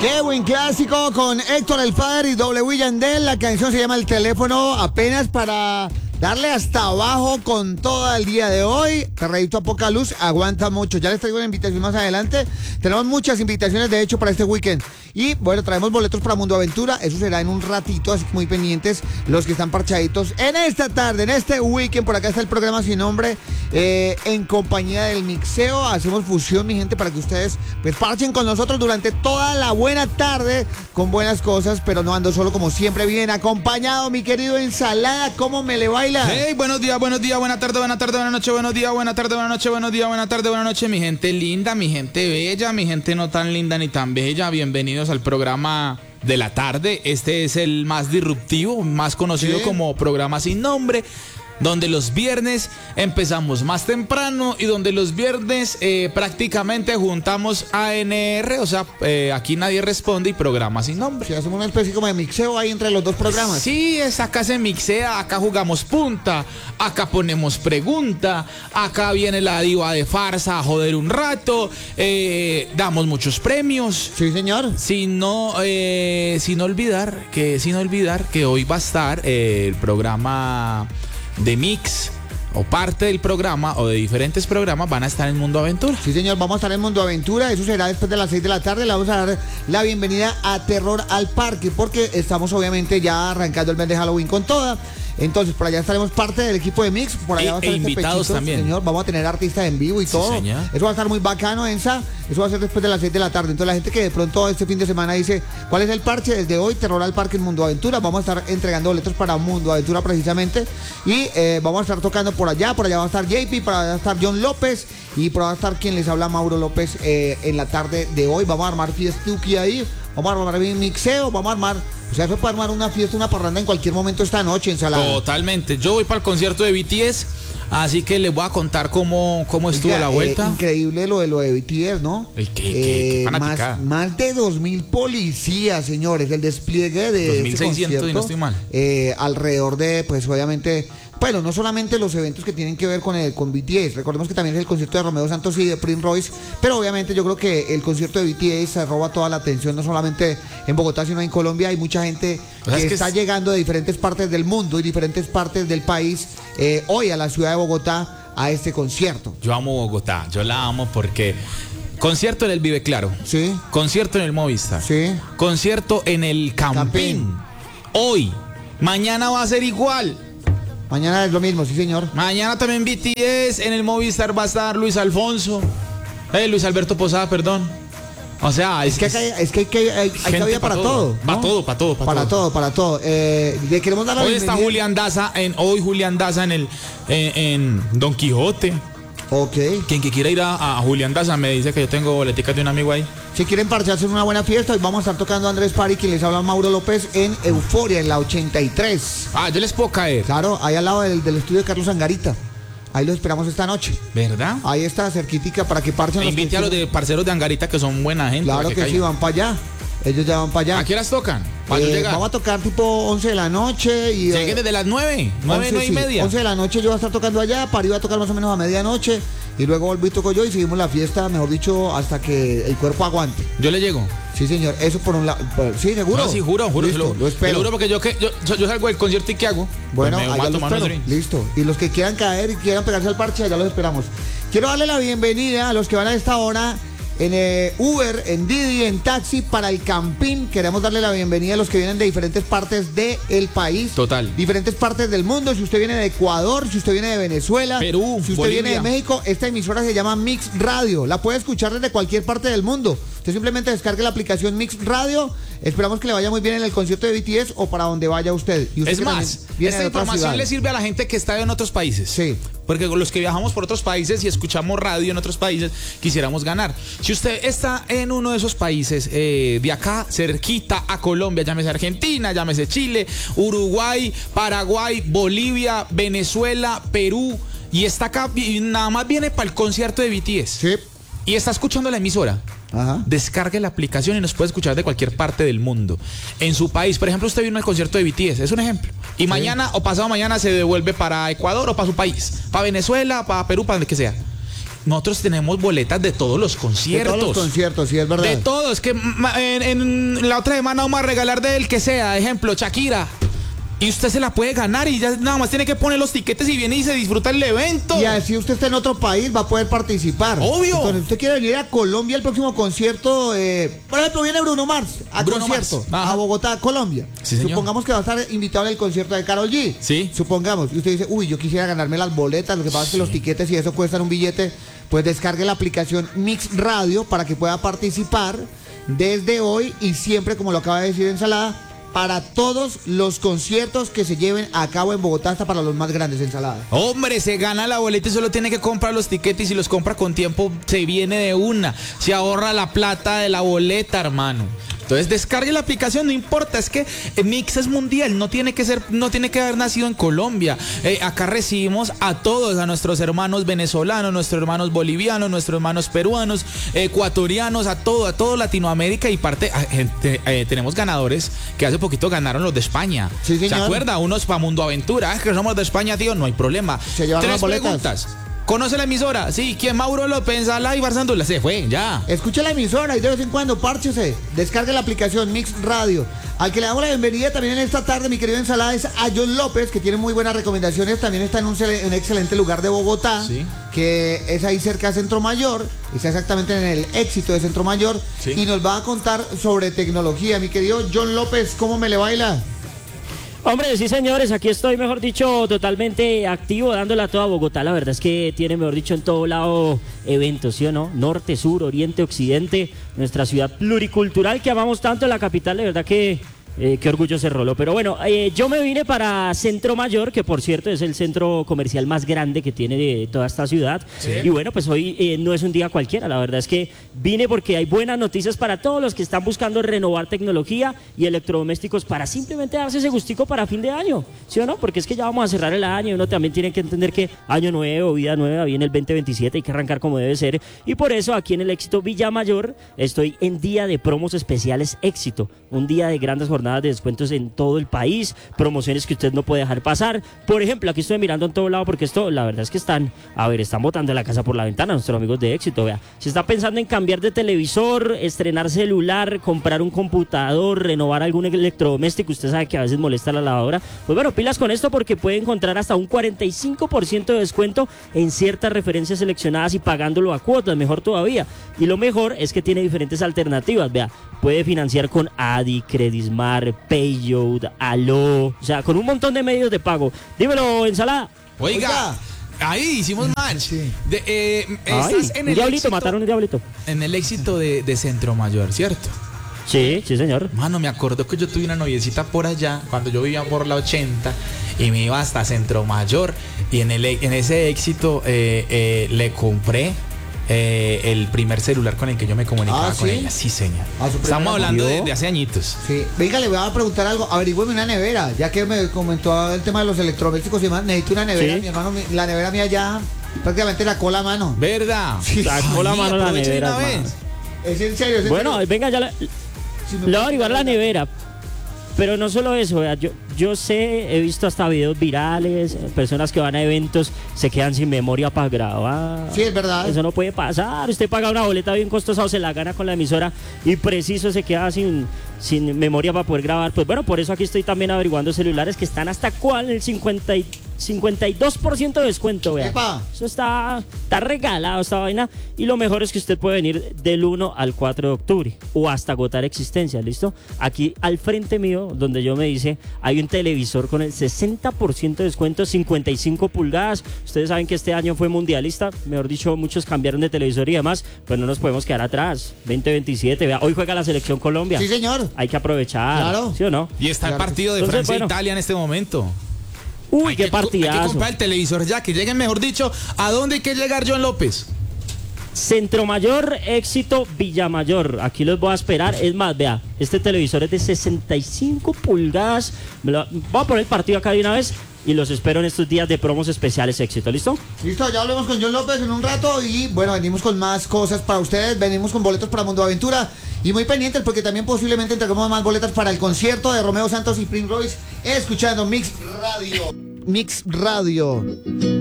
Qué buen clásico con Héctor el Father y W. Yandel. La canción se llama El Teléfono, apenas para darle hasta abajo con todo el día de hoy. Perreíto a poca luz, aguanta mucho. Ya les traigo una invitación más adelante. Tenemos muchas invitaciones, de hecho, para este weekend. Y bueno, traemos boletos para Mundo Aventura. Eso será en un ratito, así que muy pendientes los que están parchaditos en esta tarde, en este weekend. Por acá está el programa Sin Nombre, en compañía del mixeo. Hacemos fusión, mi gente, para que ustedes pues parchen con nosotros durante toda la buena tarde con buenas cosas, pero no ando solo, como siempre, bien acompañado, mi querido Ensalada. ¿Cómo me le baila? Hey, buenos días, buena tarde, buena noche, buenos días, buena tarde, buena noche, buenos días, buena tarde, buena noche, mi gente linda, mi gente bella, mi gente no tan linda ni tan bella. Bienvenidos al programa de la tarde. Este es el más disruptivo, más conocido como programa Sin Nombre, donde los viernes empezamos más temprano y donde los viernes prácticamente juntamos ANR, o sea, aquí nadie responde y programa Sin Nombre. Sí, hacemos una especie como de mixeo ahí entre los dos programas. Sí, acá se mixea, acá jugamos punta, acá ponemos pregunta, acá viene la diva de farsa a joder un rato, damos muchos premios. Sí, señor. Sin olvidar que hoy va a estar el programa de Mix, o parte del programa o de diferentes programas van a estar en Mundo Aventura. Sí, señor, vamos a estar en Mundo Aventura. Eso será después de las 6 de la tarde. Le vamos a dar la bienvenida a Terror al Parque, porque estamos obviamente ya arrancando el mes de Halloween con toda. Entonces, por allá estaremos parte del equipo de Mix. Por allá va a estar invitados Pechito, también. Señor, vamos a tener artistas en vivo y todo. Señor. Eso va a estar muy bacano, Ensa. Eso va a ser después de las 6 de la tarde. Entonces, la gente que de pronto este fin de semana dice, ¿cuál es el parche? Desde hoy, Terror al Parque en Mundo Aventura. Vamos a estar entregando boletos para Mundo Aventura precisamente. Y vamos a estar tocando por allá va a estar JP, por allá va a estar John López. Y por allá va a estar quien les habla, Mauro López, en la tarde de hoy. Vamos a armar fiestuki ahí. Vamos a armar bien mixeo, vamos a armar, o sea, eso puede armar una fiesta, una parranda en cualquier momento esta noche, Ensalada. Totalmente. Yo voy para el concierto de BTS, así que les voy a contar cómo estuvo la vuelta. Increíble lo de BTS, ¿no? ¿Qué más de 2.000 policías, señores, el despliegue de 2.600 y no estoy mal. Alrededor de, pues obviamente, bueno, no solamente los eventos que tienen que ver con BTS, recordemos que también es el concierto de Romeo Santos y de Prince Royce, pero obviamente yo creo que el concierto de BTS se roba toda la atención, no solamente en Bogotá, sino en Colombia. Hay mucha gente que está llegando de diferentes partes del mundo y diferentes partes del país hoy a la ciudad de Bogotá a este concierto. Yo amo Bogotá, yo la amo porque concierto en el Vive Claro, sí, concierto en el Movistar, sí, concierto en el Campín. Hoy, mañana va a ser igual. Mañana es lo mismo, sí, señor. Mañana también BTS, en el Movistar va a estar Luis Luis Alberto Posada, perdón. O sea, es que hay cabida para todo, ¿no? Para todo. Le queremos dar la hoy bienvenida. está Julián Daza en Don Quijote. Ok. Quien que quiera ir a Julián Daza me dice que yo tengo boleticas de un amigo ahí. Si quieren parcharse en una buena fiesta, hoy vamos a estar tocando Andrés Pari, quien les habla Mauro López, en Euforia, en la 83. Yo les puedo caer. Claro, ahí al lado del estudio de Carlos Angarita. Ahí los esperamos esta noche. ¿Verdad? Ahí está, cerquitica, para que parchen. Invite a los de parceros de Angarita, que son buena gente. Claro que sí, van para allá. Ellos ya van para allá. ¿A qué horas tocan? Vamos a tocar tipo 11 de la noche. Y lleguen desde las 9 y media. 11 de la noche yo voy a estar tocando allá, Pari va a tocar más o menos a medianoche. Y luego volví y toco yo y seguimos la fiesta, mejor dicho, hasta que el cuerpo aguante. Yo le llego. Sí, señor, eso por un lado. Sí, seguro. No, sí, juro. Listo, lo espero. Seguro porque yo salgo del concierto y ¿qué hago? Bueno, pues allá lo espero. Listo. Y los que quieran caer y quieran pegarse al parche, allá los esperamos. Quiero darle la bienvenida a los que van a esta hora en Uber, en Didi, en taxi para el Campín. Queremos darle la bienvenida a los que vienen de diferentes partes del país. Total. Diferentes partes del mundo. Si usted viene de Ecuador, si usted viene de Venezuela, Perú, si usted Bolivia. viene de México, esta emisora se llama Mix Radio. La puede escuchar desde cualquier parte del mundo. Usted simplemente descargue la aplicación Mix Radio. Esperamos que le vaya muy bien en el concierto de BTS o para donde vaya usted. Y usted es más, esta información le sirve a la gente que está en otros países. Sí. Porque con los que viajamos por otros países y escuchamos radio en otros países, quisiéramos ganar. Si usted está en uno de esos países de acá, cerquita a Colombia, llámese Argentina, llámese Chile, Uruguay, Paraguay, Bolivia, Venezuela, Perú, y está acá y nada más viene para el concierto de BTS. Sí. Y está escuchando la emisora. Ajá. Descargue la aplicación y nos puede escuchar de cualquier parte del mundo. En su país, por ejemplo, usted vino al concierto de BTS, es un ejemplo. Y mañana o pasado mañana se devuelve para Ecuador o para su país, para Venezuela, para Perú, para donde que sea. nosotros tenemos boletas de todos los conciertos. De todos los conciertos, sí, es verdad. De todos, que en la otra semana vamos a regalar del que sea, ejemplo, Shakira. Y usted se la puede ganar y ya nada más tiene que poner los tiquetes y viene y se disfruta el evento. Y así usted está en otro país, va a poder participar. Obvio. Entonces, usted quiere venir a Colombia el próximo concierto, por ejemplo, viene Bruno Mars a Bruno concierto, Mars. a Bogotá, Colombia. Sí, señor. Supongamos que va a estar invitado al concierto de Karol G. Sí. Supongamos, y usted dice, uy, yo quisiera ganarme las boletas, lo que pasa es que los tiquetes y eso cuestan un billete, pues descargue la aplicación Mix Radio para que pueda participar desde hoy y siempre, como lo acaba de decir Ensalada, para todos los conciertos que se lleven a cabo en Bogotá, hasta para los más grandes, Ensalada. Hombre, se gana la boleta y solo tiene que comprar los tiquetes y si los compra con tiempo se viene de una. Se ahorra la plata de la boleta, hermano. Entonces descargue la aplicación, no importa, es que Mix es mundial, no tiene que haber nacido en Colombia. Acá recibimos a todos, a nuestros hermanos venezolanos, nuestros hermanos bolivianos, nuestros hermanos peruanos, ecuatorianos, a todo Latinoamérica y parte, tenemos ganadores que hace poquito ganaron los de España. Sí, señor. ¿Se acuerda? Unos para Mundo Aventura, que somos de España, tío, no hay problema. Se llevaron las 3 boletas. preguntas. ¿Conoce la emisora? Sí, ¿quién? Mauro López, Sala y Barzandula. Se fue, ya. Escuche la emisora y de vez en cuando párchese, descargue la aplicación Mix Radio. Al que le damos la bienvenida también en esta tarde, mi querido Ensalada, es a John López, que tiene muy buenas recomendaciones. También está en un excelente lugar de Bogotá, Sí. que es ahí cerca de Centro Mayor, está exactamente en el Éxito de Centro Mayor, Sí. y nos va a contar sobre tecnología. Mi querido John López, ¿cómo me le baila? Hombre, sí señores, aquí estoy, mejor dicho, totalmente activo, dándole a toda Bogotá. La verdad es que tiene, mejor dicho, en todo lado eventos, ¿sí o no? Norte, sur, oriente, occidente, nuestra ciudad pluricultural que amamos tanto, la capital, de verdad que qué orgullo ser Rolo. Pero bueno, yo me vine para Centro Mayor, que por cierto es el centro comercial más grande que tiene de toda esta ciudad. Sí. Y bueno, pues hoy no es un día cualquiera, la verdad es que vine porque hay buenas noticias para todos los que están buscando renovar tecnología y electrodomésticos para simplemente darse ese gustico para fin de año, ¿sí o no? Porque es que ya vamos a cerrar el año y uno también tiene que entender que año nuevo, vida nueva, viene el 2027, hay que arrancar como debe ser. Y por eso aquí en el Éxito Villamayor estoy en día de promos especiales Éxito, un día de grandes jornadas de descuentos en todo el país, promociones que usted no puede dejar pasar. Por ejemplo, aquí estoy mirando en todo lado porque esto, la verdad es que están botando la casa por la ventana nuestros amigos de Éxito, vea. Si está pensando en cambiar de televisor, estrenar celular, comprar un computador, renovar algún electrodoméstico, usted sabe que a veces molesta la lavadora, pues bueno, pilas con esto porque puede encontrar hasta un 45% de descuento en ciertas referencias seleccionadas y pagándolo a cuotas, mejor todavía. Y lo mejor es que tiene diferentes alternativas, vea. Puede financiar con Adi, Credismar, Payot, Aló, o sea, con un montón de medios de pago. Dímelo, Ensalada. Oiga, ahí hicimos match. Sí. Estás en un el diablito, éxito, mataron un diablito. en el Éxito de Centro Mayor, ¿cierto? Sí, sí, señor. Mano, me acuerdo que yo tuve una noviecita por allá, cuando yo vivía por la 80, y me iba hasta Centro Mayor, y en ese Éxito le compré el primer celular con el que yo me comunicaba con ¿sí? ella. Sí, señor. Su Estamos primera hablando ¿Vio? de hace añitos. Sí, venga, le voy a preguntar algo. Averigüeme una nevera, ya que me comentó el tema de los electrodomésticos y demás. Necesito una nevera, Sí. mi hermano. La nevera mía ya prácticamente la cola a mano. ¿Verdad? Sí. Sacó la mano la aprovecha de nevera, una hermano. vez. Es en serio, es en Bueno, serio. venga, ya Si me le voy a puede averiguar la explicar. nevera. Pero no solo eso, vea, yo sé, he visto hasta videos virales, personas que van a eventos, se quedan sin memoria para grabar. Sí, es verdad. Eso no puede pasar. Usted paga una boleta bien costosa o se la gana con la emisora y preciso se queda sin memoria para poder grabar. Pues bueno, por eso aquí estoy también averiguando celulares que están hasta cuál, el 52% de descuento, vea. Epa. Eso está regalado esta vaina. Y lo mejor es que usted puede venir del 1 al 4 de octubre o hasta agotar existencias, ¿listo? Aquí al frente mío, donde yo me dice, hay un televisor con el 60% de descuento, 55 pulgadas. Ustedes saben que este año fue mundialista, mejor dicho, muchos cambiaron de televisor y demás, pues no nos podemos quedar atrás. 2027, vea, hoy juega la selección Colombia. Sí, señor. Hay que aprovechar, Claro. ¿sí o no? Y está el Claro. partido de Entonces, Francia e bueno. Italia en este momento. Uy, Hay qué que partidazo. comprar el televisor ya, que lleguen, mejor dicho, ¿a dónde hay que llegar, John López? Centro Mayor, Éxito, Villamayor. Aquí los voy a esperar. Es más, vea, este televisor es de 65 pulgadas. Voy a poner el partido acá de una vez y los espero en estos días de promos especiales Éxito. ¿Listo? Listo, ya hablemos con John López en un rato y bueno, venimos con más cosas para ustedes, venimos con boletos para Mundo Aventura y muy pendientes porque también posiblemente entregamos más boletas para el concierto de Romeo Santos y Prince Royce escuchando Mix Radio. Mix Radio.